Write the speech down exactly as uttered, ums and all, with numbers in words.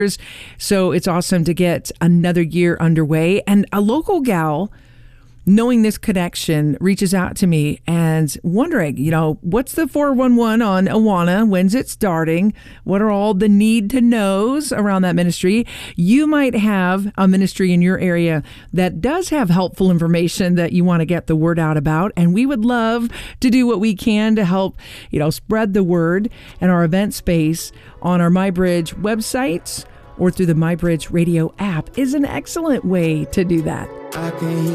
So it's awesome to get another year underway. And a local gal, knowing this connection, reaches out to me and wondering, you know, what's the four one one on Awana? When's it starting? What are all the need to knows around that ministry? You might have a ministry in your area that does have helpful information that you want to get the word out about. And we would love to do what we can to help, you know, spread the word. And our event space on our MyBridge website or through the MyBridge radio app is an excellent way to do that. I can